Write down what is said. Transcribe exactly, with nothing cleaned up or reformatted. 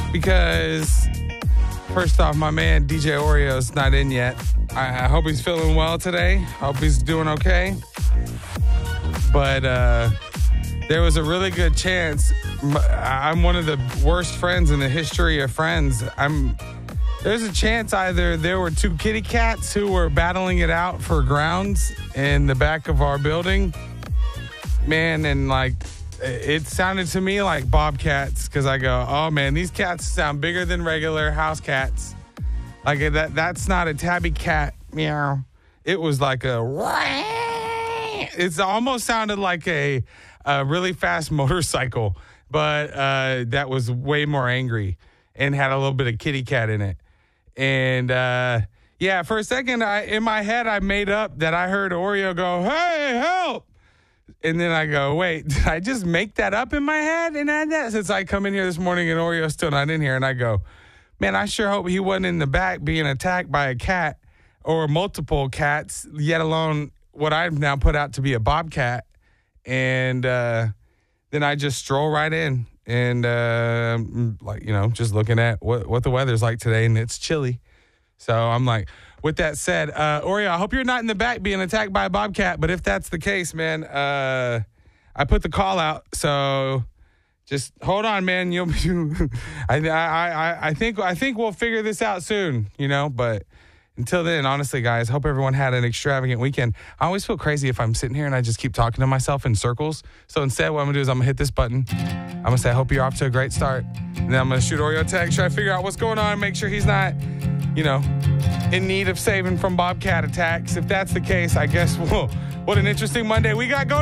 because first off, my man D J Oreo's not in yet. I, I hope he's feeling well today. Hope he's doing okay. But uh, there was a really good chance. I'm one of the worst friends in the history of friends. I'm. There's a chance either there were two kitty cats who were battling it out for grounds in the back of our building. Man, and like, it sounded to me like bobcats because I go, oh man, these cats sound bigger than regular house cats. Like that, that's not a tabby cat. Meow. It was like a, it's almost sounded like a, a really fast motorcycle, but uh, that was way more angry and had a little bit of kitty cat in it. And, uh, yeah, for a second, I in my head, I made up that I heard Oreo go, hey, help. And then I go, wait, did I just make that up in my head and add that? Since I come in here this morning and Oreo's still not in here. And I go, man, I sure hope he wasn't in the back being attacked by a cat or multiple cats, yet alone what I've now put out to be a bobcat. And uh, then I just stroll right in. And, uh, like, you know, just looking at what, what the weather's like today, and it's chilly. So I'm like, with that said, uh, Oreo, I hope you're not in the back being attacked by a bobcat. But if that's the case, man, uh, I put the call out. So just hold on, man. You'll be, I, I, I, I think, I think we'll figure this out soon, you know, but until then, honestly, guys, hope everyone had an extravagant weekend. I always feel crazy if I'm sitting here and I just keep talking to myself in circles. So instead, what I'm going to do is I'm going to hit this button. I'm going to say, I hope you're off to a great start. And then I'm going to shoot Oreo a text, try to figure out what's going on, make sure he's not, you know, in need of saving from bobcat attacks. If that's the case, I guess, whoa, what an interesting Monday we got going.